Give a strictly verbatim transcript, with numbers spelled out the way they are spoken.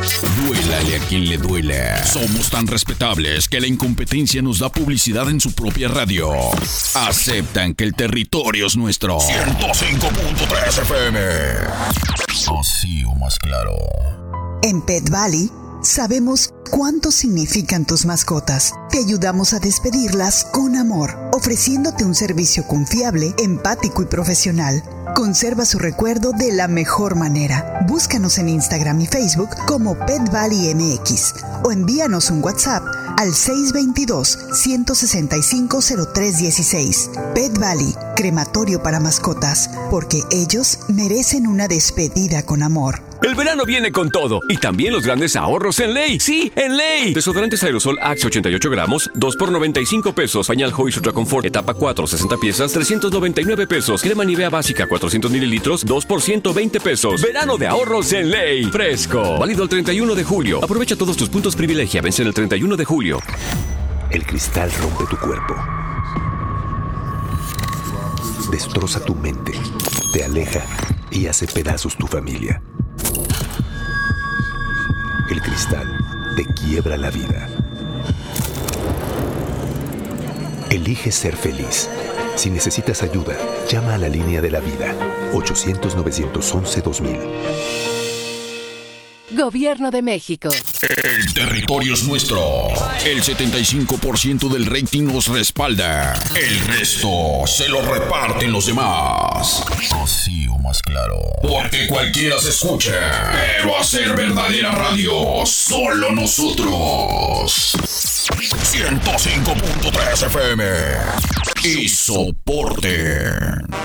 Duélale a quien le duele. Somos tan respetables que la incompetencia nos da publicidad en su propia radio. Aceptan que el territorio es nuestro. ciento cinco punto tres F M. Así o más claro. En Pet Valley sabemos cuánto significan tus mascotas. Te ayudamos a despedirlas con amor, ofreciéndote un servicio confiable, empático y profesional. Conserva su recuerdo de la mejor manera. Búscanos en Instagram y Facebook como Pet Valley M X o envíanos un WhatsApp al seis dos dos, uno seis cinco, cero tres uno seis. Pet Valley, crematorio para mascotas, porque ellos merecen una despedida con amor. El verano viene con todo y también los grandes ahorros en Ley. ¡Sí, en Ley! Desodorantes aerosol Axe ochenta y ocho gramos, dos por noventa y cinco pesos. Pañal Hoys Ultra Confort etapa cuatro, sesenta piezas, trescientos noventa y nueve pesos. Crema Nivea básica cuatrocientos mililitros, dos por ciento veinte pesos. Verano de ahorros en Ley. Fresco. Válido el treinta y uno de julio. Aprovecha todos tus puntos privilegia. Vence el treinta y uno de julio. El cristal rompe tu cuerpo. Destroza tu mente. Te aleja y hace pedazos tu familia. El cristal te quiebra la vida. Elige ser feliz. Si necesitas ayuda, llama a la línea de la vida. ochocientos, novecientos once, dos mil. Gobierno de México. El territorio es nuestro. El setenta y cinco por ciento del rating nos respalda. El resto se lo reparten los demás. Así o más claro. Porque cualquiera se escucha. Pero hacer verdadera radio, solo nosotros. ciento cinco punto tres F M. Y soporte.